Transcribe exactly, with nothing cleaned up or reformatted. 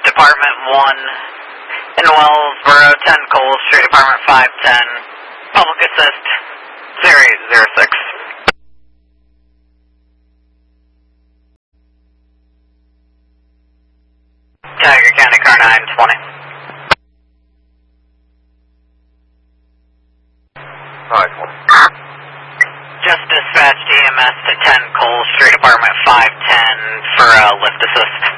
Department one in Wellsboro, ten Cole Street, Department five ten, Public Assist zero eight zero six. Tiger County Car nine twenty. Alright, cool. Just dispatched E M S to ten Cole Street, Department five ten for uh, lift assist.